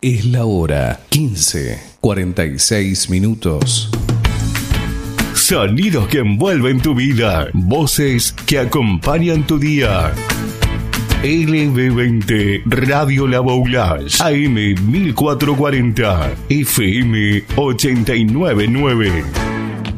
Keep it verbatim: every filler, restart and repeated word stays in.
Es la hora quince, cuarenta y seis minutos. Sonidos que envuelven tu vida. Voces que acompañan tu día. L B veinte Radio La Boulage, A M mil cuatrocientos cuarenta, F M ochenta y nueve punto nueve.